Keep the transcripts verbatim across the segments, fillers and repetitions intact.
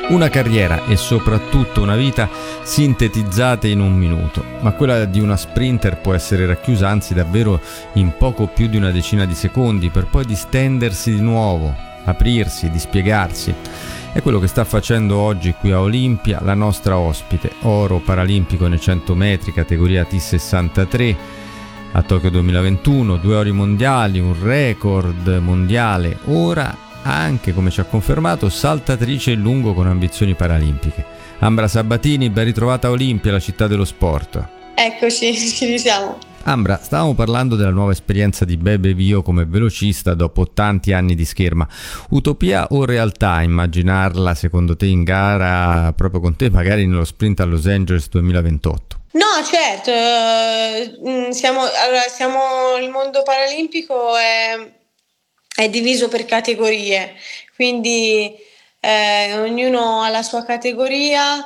Una carriera e soprattutto una vita sintetizzate in un minuto, ma quella di una sprinter può essere racchiusa anzi davvero in poco più di una decina di secondi, per poi distendersi di nuovo, aprirsi, dispiegarsi. È quello che sta facendo oggi qui a Olimpia la nostra ospite, oro paralimpico nei cento metri, categoria T sessantatré, a Tokyo duemilaventuno, due ori mondiali, un record mondiale, ora anche, come ci ha confermato, saltatrice in lungo con ambizioni paralimpiche. Ambra Sabatini, ben ritrovata a Olimpia, la città dello sport. Eccoci, ci risiamo. Ambra, stavamo parlando della nuova esperienza di Bebe Vio come velocista dopo tanti anni di scherma. Utopia o realtà immaginarla secondo te in gara proprio con te, magari nello sprint a Los Angeles duemilaventotto? No, certo, eh, siamo, allora, siamo, il mondo paralimpico è, è diviso per categorie, quindi eh, ognuno ha la sua categoria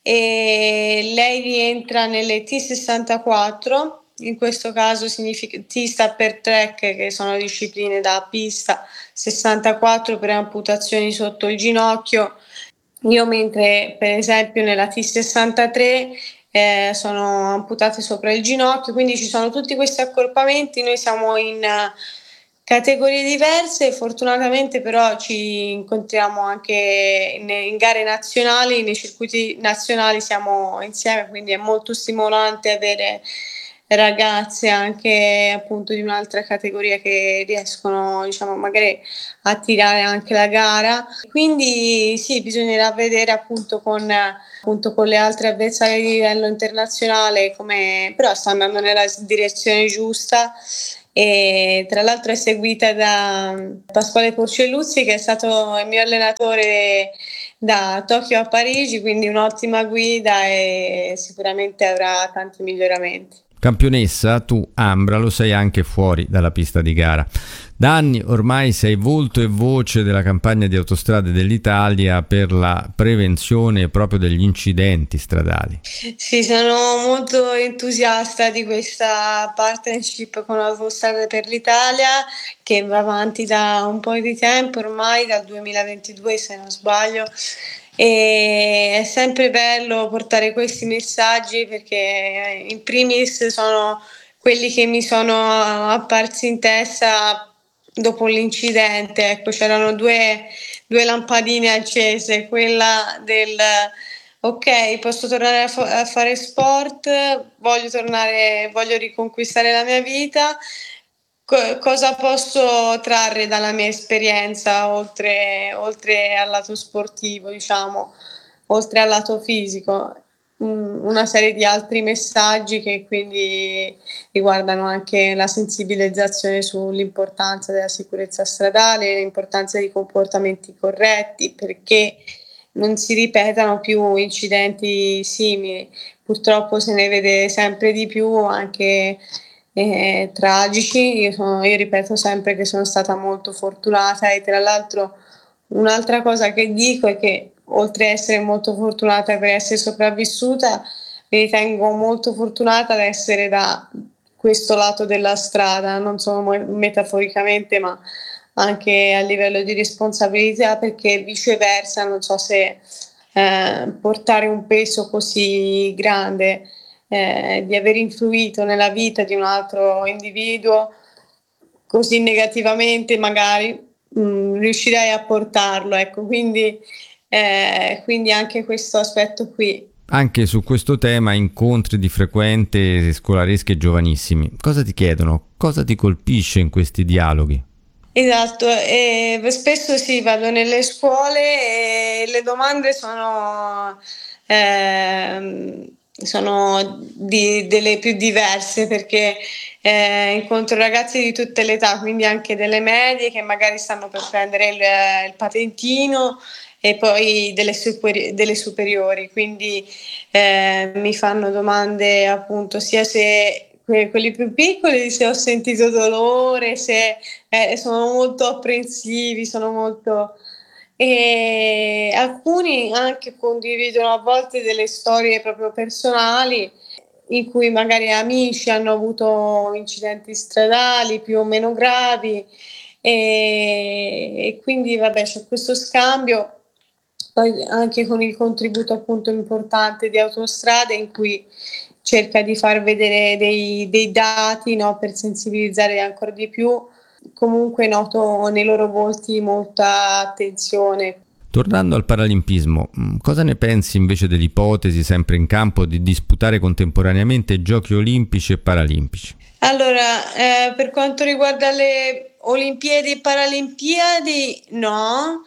e lei rientra nelle T sessantaquattro, in questo caso significa T sta per track, che sono discipline da pista, sessantaquattro per amputazioni sotto il ginocchio. Io mentre per esempio nella T sessantatré eh, sono amputate sopra il ginocchio, quindi ci sono tutti questi accorpamenti, noi siamo in uh, categorie diverse, fortunatamente però ci incontriamo anche in, in gare nazionali, nei circuiti nazionali siamo insieme, quindi è molto stimolante avere ragazze anche appunto di un'altra categoria che riescono, diciamo, magari a tirare anche la gara. Quindi sì, bisognerà vedere appunto con, appunto con le altre avversarie di livello internazionale come, però sta andando nella direzione giusta. E tra l'altro è seguita da Pasquale Porcelluzzi, che è stato il mio allenatore da Tokyo a Parigi, quindi un'ottima guida e sicuramente avrà tanti miglioramenti. Campionessa, tu Ambra lo sei anche fuori dalla pista di gara. Da anni ormai sei volto e voce della campagna di Autostrade dell'Italia per la prevenzione proprio degli incidenti stradali. Sì, sono molto entusiasta di questa partnership con Autostrade per l'Italia che va avanti da un po' di tempo, ormai dal duemilaventidue se non sbaglio. E è sempre bello portare questi messaggi perché in primis sono quelli che mi sono apparsi in testa dopo l'incidente. Ecco, c'erano due, due lampadine accese, quella del ok, posso tornare a, fa- a fare sport, voglio tornare, voglio riconquistare la mia vita. Co- cosa posso trarre dalla mia esperienza oltre, oltre al lato sportivo, diciamo, oltre al lato fisico? Mm, Una serie di altri messaggi che quindi riguardano anche la sensibilizzazione sull'importanza della sicurezza stradale, l'importanza di comportamenti corretti, perché non si ripetano più incidenti simili. Purtroppo se ne vede sempre di più, anche eh, tragici. Io, sono, io ripeto sempre che sono stata molto fortunata e tra l'altro un'altra cosa che dico è che oltre a essere molto fortunata per essere sopravvissuta, mi ritengo molto fortunata ad essere da questo lato della strada, non solo metaforicamente, ma anche a livello di responsabilità, perché viceversa non so se eh, portare un peso così grande, eh, di aver influito nella vita di un altro individuo così negativamente, magari mh, riuscirei a portarlo, ecco, quindi, eh, quindi anche questo aspetto qui. Anche su questo tema incontri di frequente scolaresche giovanissimi. Cosa ti chiedono? Cosa ti colpisce in questi dialoghi? Esatto, e spesso sì, vado nelle scuole e le domande sono, ehm, sono di- delle più diverse perché eh, incontro ragazzi di tutte le età, quindi anche delle medie che magari stanno per prendere il, il patentino e poi delle, superi- delle superiori, quindi eh, mi fanno domande appunto sia se que- quelli più piccoli se ho sentito dolore, se eh, sono molto apprensivi, sono molto... E alcuni anche condividono a volte delle storie proprio personali in cui magari amici hanno avuto incidenti stradali più o meno gravi e, e quindi vabbè c'è questo scambio. poi anche con il contributo appunto importante di Autostrade, in cui cerca di far vedere dei, dei dati, no, per sensibilizzare ancora di più. Comunque noto nei loro volti molta attenzione. Tornando al paralimpismo, cosa ne pensi invece dell'ipotesi sempre in campo di disputare contemporaneamente giochi olimpici e paralimpici? Allora, eh, per quanto riguarda le Olimpiadi e Paralimpiadi, no,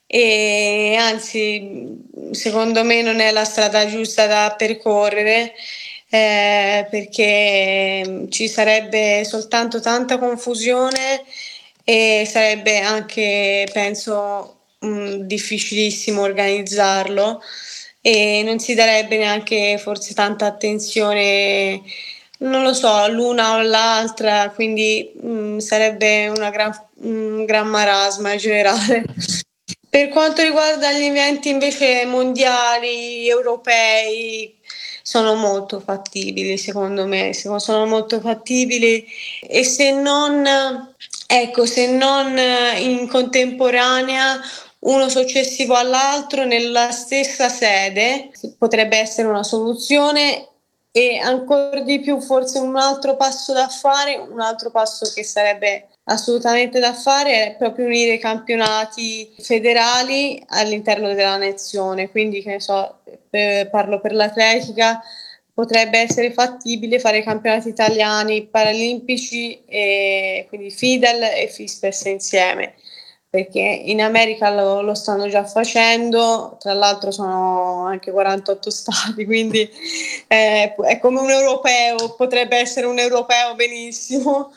e anzi, secondo me non è la strada giusta da percorrere, eh, perché ci sarebbe soltanto tanta confusione e sarebbe anche, penso, mh, difficilissimo organizzarlo, e non si darebbe neanche forse tanta attenzione, non lo so, l'una o l'altra, quindi mh, sarebbe una gran, un gran marasma generale. Per quanto riguarda gli eventi invece mondiali, europei, sono molto fattibili, secondo me, sono molto fattibili, e se non, ecco, se non in contemporanea, uno successivo all'altro nella stessa sede, potrebbe essere una soluzione. E ancora di più, forse un altro passo da fare, un altro passo che sarebbe assolutamente da fare, è proprio unire i campionati federali all'interno della nazione. Quindi, che ne so, eh, parlo per l'atletica, potrebbe essere fattibile fare i campionati italiani paralimpici, e quindi FIDAL e FISPES insieme, perché in America lo, lo stanno già facendo, tra l'altro sono anche quarantotto stati, quindi eh, è come un europeo, potrebbe essere un europeo benissimo,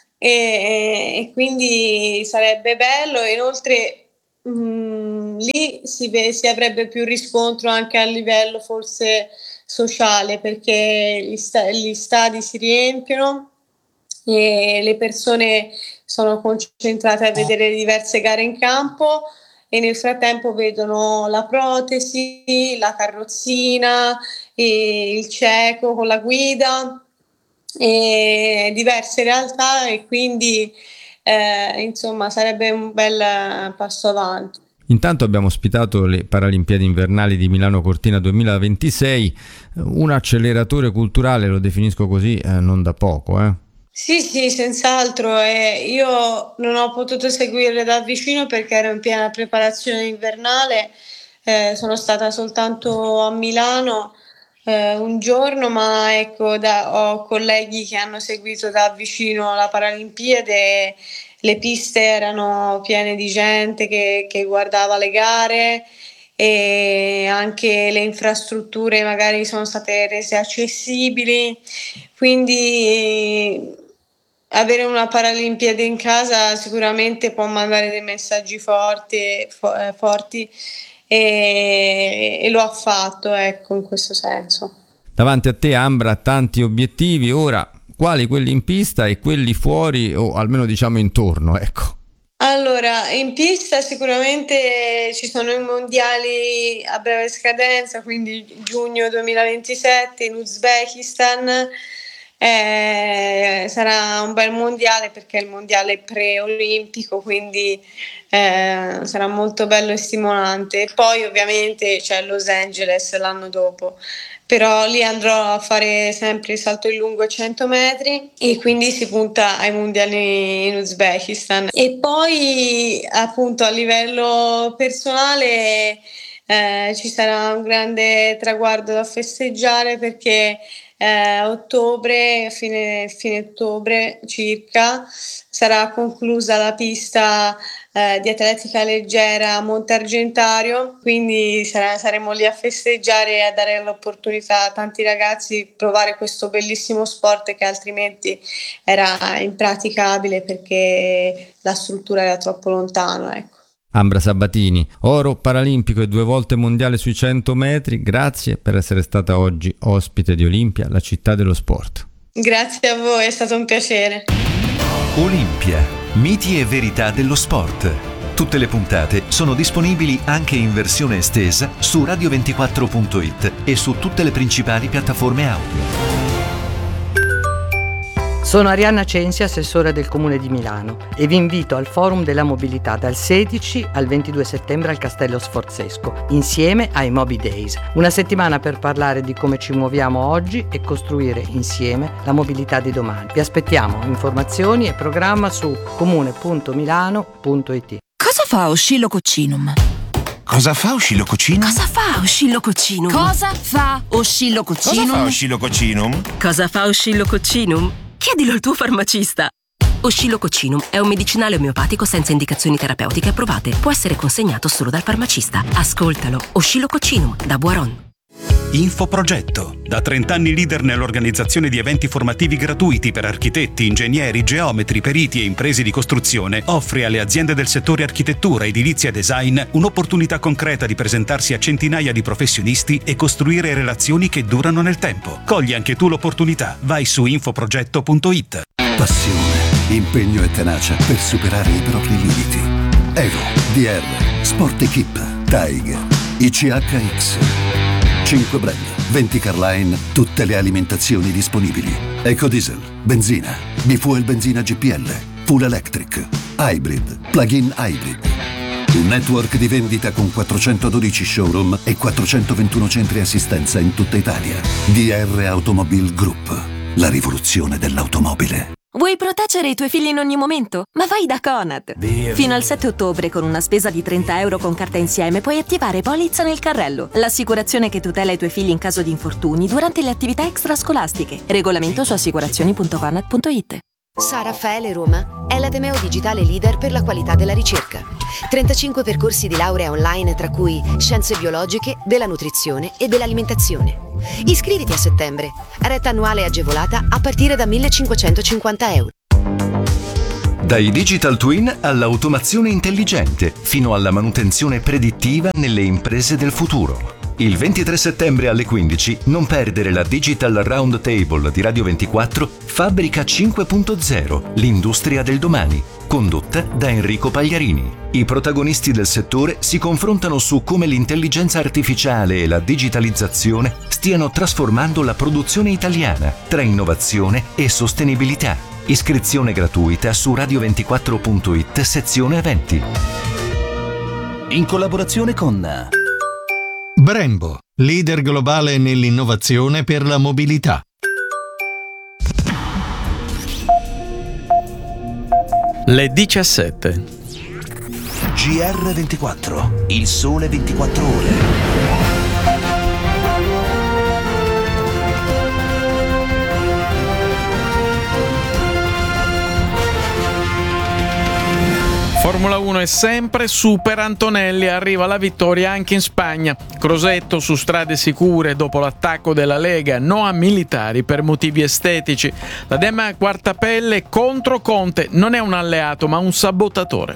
e, e quindi sarebbe bello. Inoltre mh, lì si, si avrebbe più riscontro anche a livello forse sociale, perché gli, sta- gli stadi si riempiono e le persone sono concentrate a vedere diverse gare in campo, e nel frattempo vedono la protesi, la carrozzina, e il cieco con la guida, e diverse realtà, e quindi eh, insomma sarebbe un bel passo avanti. Intanto abbiamo ospitato le Paralimpiadi invernali di Milano Cortina duemilaventisei, un acceleratore culturale, lo definisco così, eh, non da poco, eh. Sì, sì, senz'altro. Eh, io non ho potuto seguirle da vicino perché ero in piena preparazione invernale, eh, sono stata soltanto a Milano eh, un giorno, ma ecco, da, ho colleghi che hanno seguito da vicino la Paralimpiade. Le piste erano piene di gente che, che guardava le gare, e anche le infrastrutture magari sono state rese accessibili, quindi avere una Paralimpiade in casa sicuramente può mandare dei messaggi forti, fo- eh, forti e, e lo ha fatto, ecco, in questo senso. Davanti a te, Ambra, tanti obiettivi, ora quali? Quelli in pista e quelli fuori, o almeno diciamo intorno, ecco. Allora, in pista sicuramente ci sono i mondiali a breve scadenza, quindi giugno duemilaventisette in Uzbekistan. Eh, sarà un bel mondiale perché è il mondiale pre-olimpico, quindi eh, sarà molto bello e stimolante. E poi ovviamente c'è Los Angeles l'anno dopo, però lì andrò a fare sempre il salto in lungo a cento metri, e quindi si punta ai mondiali in Uzbekistan. E poi appunto a livello personale eh, ci sarà un grande traguardo da festeggiare, perché eh, ottobre, fine, fine ottobre circa, sarà conclusa la pista eh, di atletica leggera a Montargentario, quindi sarà, saremo lì a festeggiare e a dare l'opportunità a tanti ragazzi di provare questo bellissimo sport che altrimenti era impraticabile perché la struttura era troppo lontana, ecco. Ambra Sabatini, oro paralimpico e due volte mondiale sui cento metri, grazie per essere stata oggi ospite di Olimpia, la città dello sport. Grazie a voi, è stato un piacere. Olimpia, miti e verità dello sport. Tutte le puntate sono disponibili anche in versione estesa su radio ventiquattro punto it e su tutte le principali piattaforme audio. Sono Arianna Censi, assessore del Comune di Milano, e vi invito al Forum della Mobilità dal sedici al ventidue settembre al Castello Sforzesco, insieme ai Mobi Days. Una settimana per parlare di come ci muoviamo oggi e costruire insieme la mobilità di domani. Vi aspettiamo. Informazioni e programma su comune punto milano punto it. Cosa fa Oscillococcinum? Cosa fa Oscillococcinum? Cosa fa Oscillococcinum? Cosa fa Oscillococcinum? Cosa fa Oscillococcinum? Cosa fa Oscillococcinum? Chiedilo al tuo farmacista. Oscillococcinum è un medicinale omeopatico senza indicazioni terapeutiche approvate. Può essere consegnato solo dal farmacista. Ascoltalo. Oscillococcinum da Boiron. Infoprogetto. Da trenta anni leader nell'organizzazione di eventi formativi gratuiti per architetti, ingegneri, geometri, periti e imprese di costruzione, offre alle aziende del settore architettura, edilizia e design un'opportunità concreta di presentarsi a centinaia di professionisti e costruire relazioni che durano nel tempo. Cogli anche tu l'opportunità. Vai su infoprogetto punto it. Passione, impegno e tenacia per superare i propri limiti. Evo, D R, Sport Equip, Tiger, I C H X. cinque brand, venti Carline, tutte le alimentazioni disponibili. Ecodiesel, benzina, bifuel benzina G P L, full electric, hybrid, plug-in hybrid. Un network di vendita con quattrocentododici showroom e quattrocentoventuno centri assistenza in tutta Italia. D R Automobile Group, la rivoluzione dell'automobile. Vuoi proteggere i tuoi figli in ogni momento? Ma vai da Conad! Fino al sette ottobre, con una spesa di trenta euro con carta insieme, puoi attivare Polizza nel carrello, l'assicurazione che tutela i tuoi figli in caso di infortuni durante le attività extrascolastiche. Regolamento su assicurazioni punto conad punto it. San Raffaele Roma è l'Ateneo digitale leader per la qualità della ricerca. trentacinque percorsi di laurea online, tra cui scienze biologiche, della nutrizione e dell'alimentazione. Iscriviti a settembre. Retta annuale agevolata a partire da millecinquecentocinquanta euro. Dai digital twin all'automazione intelligente, fino alla manutenzione predittiva nelle imprese del futuro. Il ventitré settembre alle quindici non perdere la Digital Roundtable di Radio ventiquattro Fabbrica cinque punto zero, l'industria del domani, condotta da Enrico Pagliarini. I protagonisti del settore si confrontano su come l'intelligenza artificiale e la digitalizzazione stiano trasformando la produzione italiana tra innovazione e sostenibilità. Iscrizione gratuita su radio ventiquattro punto it sezione eventi. In collaborazione con Brembo, leader globale nell'innovazione per la mobilità. Le diciassette. G R ventiquattro, il sole ventiquattro ore. Formula uno è sempre Super Antonelli, arriva la vittoria anche in Spagna. Crosetto su strade sicure dopo l'attacco della Lega, no a militari per motivi estetici. La Dema Quartapelle contro Conte, non è un alleato ma un sabotatore.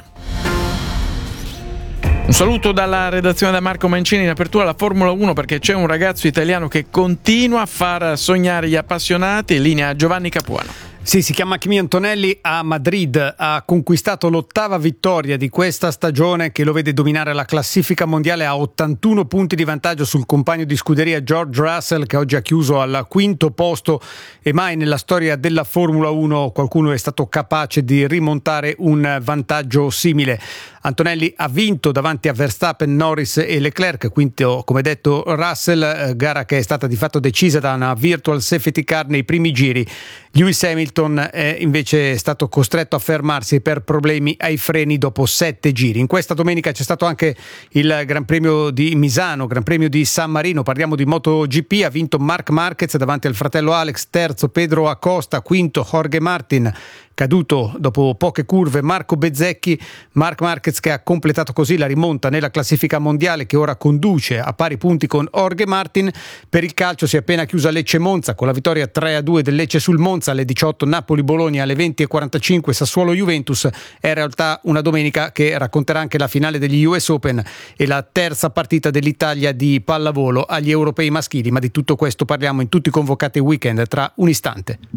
Un saluto dalla redazione da Marco Mancini in apertura alla Formula uno, perché c'è un ragazzo italiano che continua a far sognare gli appassionati. In linea Giovanni Capuano. Sì, si chiama Kimi Antonelli, a Madrid ha conquistato l'ottava vittoria di questa stagione che lo vede dominare la classifica mondiale a ottantuno punti di vantaggio sul compagno di scuderia George Russell, che oggi ha chiuso al quinto posto, e mai nella storia della Formula uno qualcuno è stato capace di rimontare un vantaggio simile. Antonelli ha vinto davanti a Verstappen, Norris e Leclerc, quinto come detto Russell, gara che è stata di fatto decisa da una virtual safety car nei primi giri. Lewis Hamilton è invece stato costretto a fermarsi per problemi ai freni dopo sette giri. In questa domenica c'è stato anche il Gran Premio di Misano, Gran Premio di San Marino, parliamo di MotoGP, ha vinto Marc Marquez davanti al fratello Alex, terzo Pedro Acosta, quinto Jorge Martin, caduto dopo poche curve Marco Bezzecchi. Marc Marquez che ha completato così la rimonta nella classifica mondiale, che ora conduce a pari punti con Jorge Martin. Per il calcio si è appena chiusa Lecce-Monza con la vittoria tre a due del Lecce sul Monza, alle diciotto Napoli-Bologna, alle venti e quarantacinque Sassuolo-Juventus. È in realtà una domenica che racconterà anche la finale degli U S Open e la terza partita dell'Italia di pallavolo agli europei maschili, ma di tutto questo parliamo in tutti i convocati weekend tra un istante.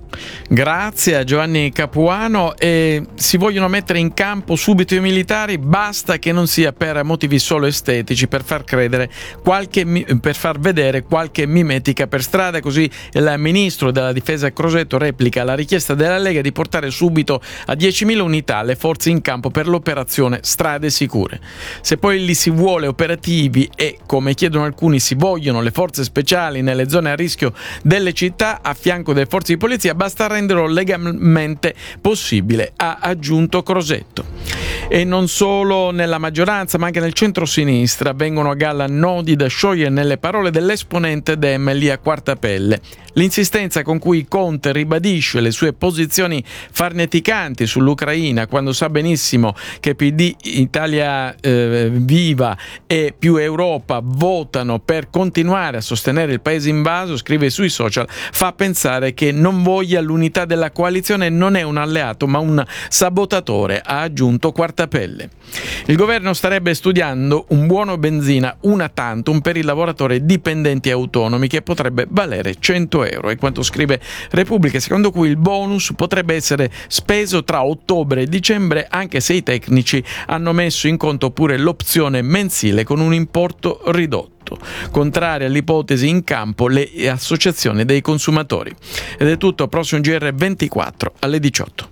Grazie a Giovanni Capuano. E si vogliono mettere in campo subito i militari, basta che non sia per motivi solo estetici, per far credere qualche, per far vedere qualche mimetica per strada. Così il ministro della difesa Crosetto replica la richiesta della Lega di portare subito a diecimila unità le forze in campo per l'operazione Strade Sicure. Se poi li si vuole operativi e, come chiedono alcuni, si vogliono le forze speciali nelle zone a rischio delle città a fianco delle forze di polizia, basta renderlo legalmente possibile, ha aggiunto Crosetto. E non solo nella maggioranza ma anche nel centro-sinistra vengono a galla nodi da sciogliere nelle parole dell'esponente Dem Lia Quartapelle. L'insistenza con cui Conte ribadisce le sue posizioni farneticanti sull'Ucraina, quando sa benissimo che P D, Italia eh, Viva e Più Europa votano per continuare a sostenere il paese invaso, scrive sui social, fa pensare che non voglia l'unità della coalizione, non è un alleato ma un sabotatore, ha aggiunto Quartapelle. Il governo starebbe studiando un buono benzina una tantum per i lavoratori dipendenti autonomi che potrebbe valere cento euro, è quanto scrive Repubblica, secondo cui il bonus potrebbe essere speso tra ottobre e dicembre, anche se i tecnici hanno messo in conto pure l'opzione mensile con un importo ridotto. Contraria all'ipotesi in campo le associazioni dei consumatori. Ed è tutto, prossimo G R ventiquattro alle diciotto.